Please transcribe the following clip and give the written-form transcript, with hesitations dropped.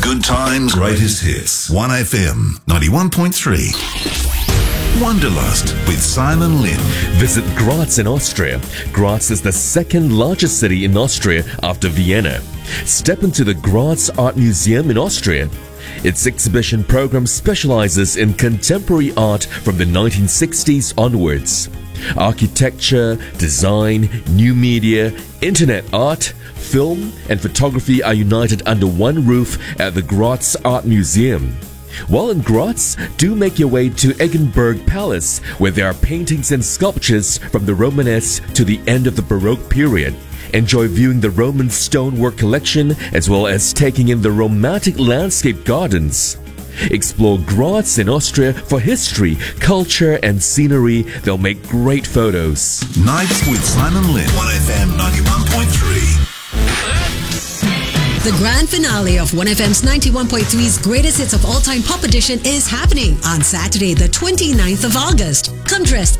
Good times, greatest hits. 1FM 91.3. Wanderlust with Simon Lin. Visit Graz in Austria. Graz is the second largest city in Austria after Vienna. Step into the Graz Art Museum in Austria. Its exhibition program specializes in contemporary art from the 1960s onwards. Architecture, design, new media, internet art, film and photography are united under one roof at the Graz Art Museum. While in Graz, do make your way to Eggenberg Palace, where there are paintings and sculptures from the Romanesque to the end of the Baroque period. Enjoy viewing the Roman stonework collection as well as taking in the romantic landscape gardens. Explore Graz in Austria for history, culture and scenery. They'll make great photos. Nights with Simon Lin. 1FM 91.3. The grand finale of 1FM's 91.3's Greatest Hits of All Time Pop Edition is happening on Saturday, the 29th of August. Come dressed